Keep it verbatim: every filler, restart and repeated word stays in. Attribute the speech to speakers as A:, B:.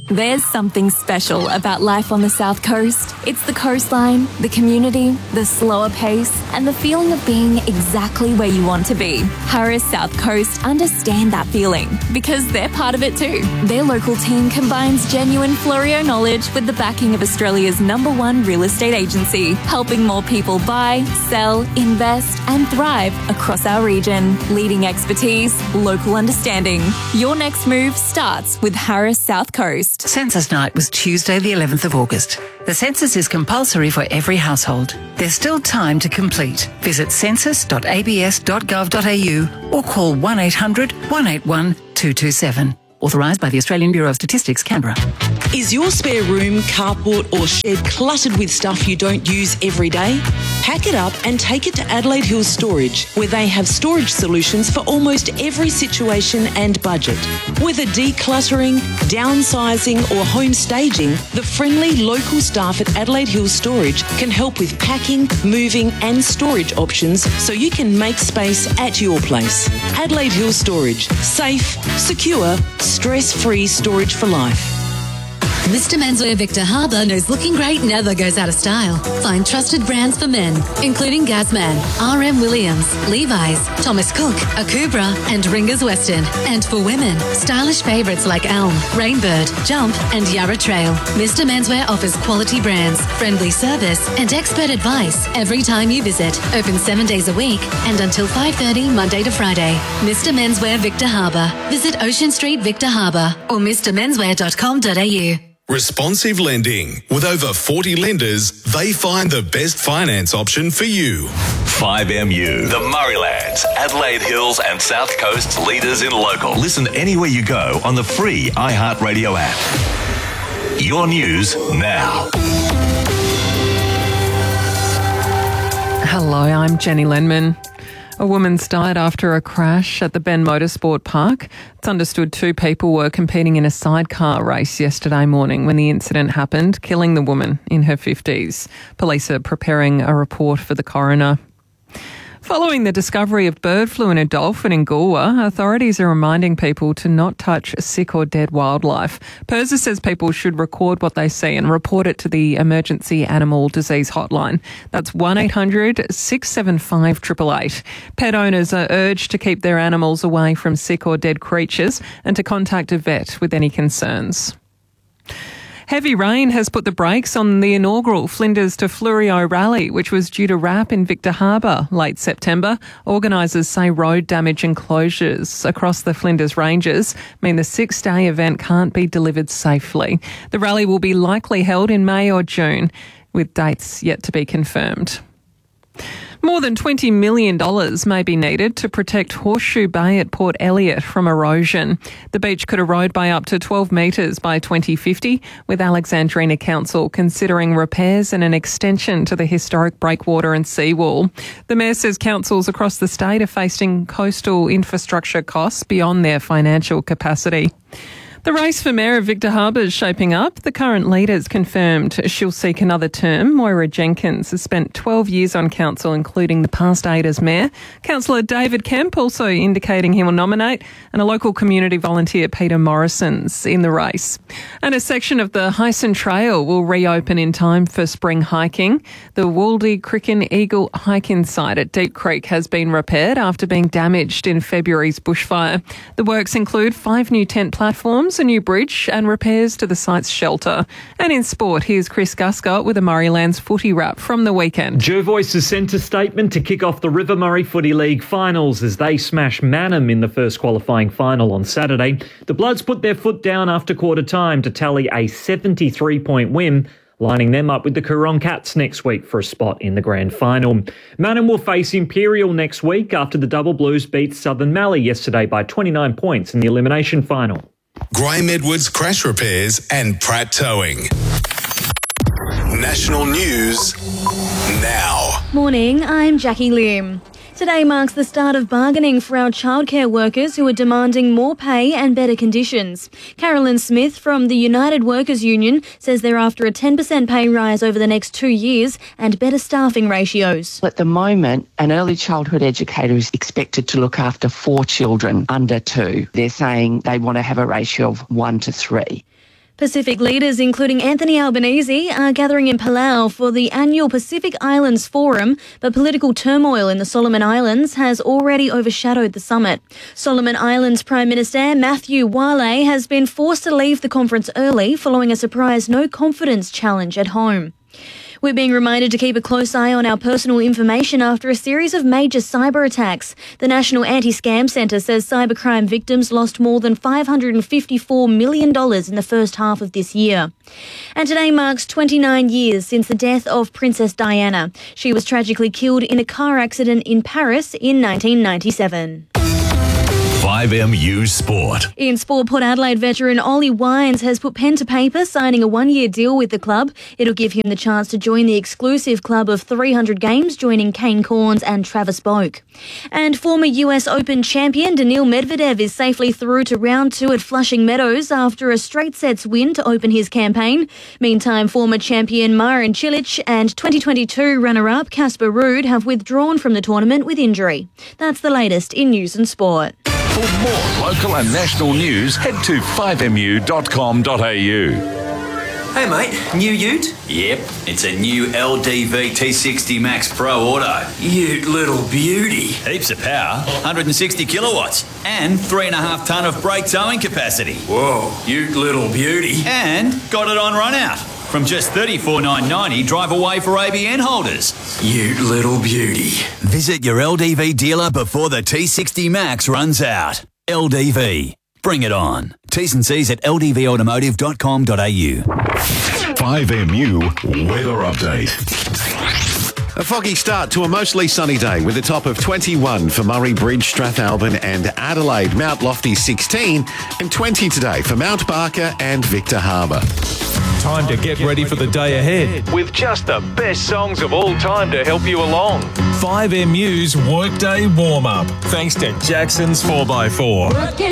A: There's something special about life on the South Coast. It's the coastline, the community, the slower pace, and the feeling of being exactly where you want to be. Harris South Coast understand that feeling because they're part of it too. Their local team combines genuine Florio knowledge with the backing of Australia's number one real estate agency, helping more people buy, sell, invest, and thrive across our region. Leading expertise, local understanding. Your next move starts with Harris South Coast.
B: Census night was Tuesday the eleventh of August. The census is compulsory for every household. There's still time to complete. Visit census dot a b s dot gov dot a u or call one eight hundred, one eight one, two two seven. Authorised by the Australian Bureau of Statistics, Canberra.
C: Is your spare room, carport or shed cluttered with stuff you don't use every day? Pack it up and take it to Adelaide Hills Storage, where they have storage solutions for almost every situation and budget. Whether decluttering, downsizing or home staging, the friendly local staff at Adelaide Hills Storage can help with packing, moving and storage options so you can make space at your place. Adelaide Hills Storage. Safe, secure, stress-free storage for life.
D: Mister Menswear Victor Harbour knows looking great never goes out of style. Find trusted brands for men, including Gazman, R M Williams, Levi's, Thomas Cook, Akubra and Ringers Western. And for women, stylish favourites like Elm, Rainbird, Jump and Yarra Trail. Mister Menswear offers quality brands, friendly service and expert advice every time you visit. Open seven days a week and until five thirty Monday to Friday. Mister Menswear Victor Harbour. Visit Ocean Street Victor Harbour or mr menswear dot com dot a u.
E: Responsive Lending. With over forty lenders, they find the best finance option for you.
F: five M U, the Murraylands, Adelaide Hills and South Coast's leaders in local. Listen anywhere you go on the free iHeartRadio app. Your news now.
G: Hello, I'm Jenny Lenman. A woman's died after a crash at the Ben Motorsport Park. It's understood two people were competing in a sidecar race yesterday morning when the incident happened, killing the woman in her fifties. Police are preparing a report for the coroner. Following the discovery of bird flu in a dolphin in Goolwa, authorities are reminding people to not touch sick or dead wildlife. PIRSA says people should record what they see and report it to the Emergency Animal Disease Hotline. That's one eight hundred, six seven five, eight eight eight. Pet owners are urged to keep their animals away from sick or dead creatures and to contact a vet with any concerns. Heavy rain has put the brakes on the inaugural Flinders to Fleurieu rally, which was due to wrap in Victor Harbour late September. Organisers say road damage and closures across the Flinders Ranges mean the six-day event can't be delivered safely. The rally will be likely held in May or June, with dates yet to be confirmed. More than twenty million dollars may be needed to protect Horseshoe Bay at Port Elliot from erosion. The beach could erode by up to twelve metres by twenty fifty, with Alexandrina Council considering repairs and an extension to the historic breakwater and seawall. The Mayor says councils across the state are facing coastal infrastructure costs beyond their financial capacity. The race for Mayor of Victor Harbour is shaping up. The current leader's confirmed she'll seek another term. Moira Jenkins has spent twelve years on council, including the past eight as mayor. Councillor David Kemp also indicating he will nominate, and a local community volunteer, Peter Morrison's in the race. And a section of the Hyson Trail will reopen in time for spring hiking. The Waldy Cricken Eagle hike-in site at Deep Creek has been repaired after being damaged in February's bushfire. The works include five new tent platforms, a new bridge and repairs to the site's shelter. And in sport, here's Chris Guscott with a Murraylands footy wrap from the weekend.
H: Jervois's centre statement to kick off the River Murray Footy League finals as they smash Mannum in the first qualifying final on Saturday. The Bloods put their foot down after quarter time to tally a seventy-three point win, lining them up with the Coorong Cats next week for a spot in the grand final. Mannum will face Imperial next week after the Double Blues beat Southern Mallee yesterday by twenty-nine points in the elimination final.
E: Graham Edwards Crash Repairs and Pratt Towing. National News now.
I: Morning, I'm Jackie Lim. Today marks the start of bargaining for our childcare workers who are demanding more pay and better conditions. Carolyn Smith from the United Workers Union says they're after a ten percent pay rise over the next two years and better staffing ratios.
J: At the moment, an early childhood educator is expected to look after four children under two. They're saying they want to have a ratio of one to three.
I: Pacific leaders, including Anthony Albanese, are gathering in Palau for the annual Pacific Islands Forum, but political turmoil in the Solomon Islands has already overshadowed the summit. Solomon Islands Prime Minister Matthew Wale has been forced to leave the conference early following a surprise no-confidence challenge at home. We're being reminded to keep a close eye on our personal information after a series of major cyber attacks. The National Anti-Scam Centre says cybercrime victims lost more than five hundred fifty-four million dollars in the first half of this year. And today marks twenty-nine years since the death of Princess Diana. She was tragically killed in a car accident in Paris in nineteen ninety-seven.
F: five M U Sport.
I: In sport, Port Adelaide veteran Ollie Wines has put pen to paper, signing a one-year deal with the club. It'll give him the chance to join the exclusive club of three hundred games, joining Kane Cornes and Travis Boak. And former U S Open champion Daniil Medvedev is safely through to round two at Flushing Meadows after a straight sets win to open his campaign. Meantime, former champion Marin Cilic and twenty twenty-two runner-up Casper Ruud have withdrawn from the tournament with injury. That's the latest in news and sport.
F: For more local and national news, head to five M U dot com dot A U.
K: Hey mate, new ute? Yep, it's a new L D V T sixty Max Pro Auto. Ute little beauty. Heaps of power, one hundred sixty kilowatts, and three and a half tonne of brake towing capacity. Whoa, ute little beauty. And got it on run out. From just thirty-four thousand nine hundred ninety, drive away for A B N holders. Ute little beauty. Visit your L D V dealer before the T sixty Max runs out. L D V. Bring it on. T's and C's at L D V automotive dot com dot A U.
F: five M U Weather Update.
L: A foggy start to a mostly sunny day with a top of twenty-one for Murray Bridge, Strathalbyn and Adelaide. Mount Lofty sixteen and twenty today for Mount Barker and Victor Harbour.
M: Time to get ready for the day ahead
N: with just the best songs of all time to help you along.
M: five M U's Workday Warm-Up, thanks to Jackson's four by four.